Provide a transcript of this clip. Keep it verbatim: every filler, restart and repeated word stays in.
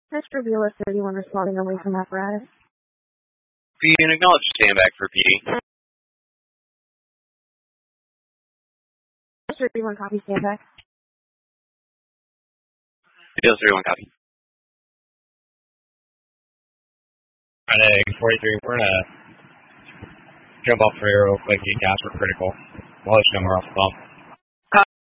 Extra B L S thirty-one responding away from apparatus. P and acknowledge stand back for P. thirty-one copy, stand back. B L S thirty-one copy. Friday forty-three, we're gonna jump off for here real quick, get gas for critical. We'll let you know we're off the bump.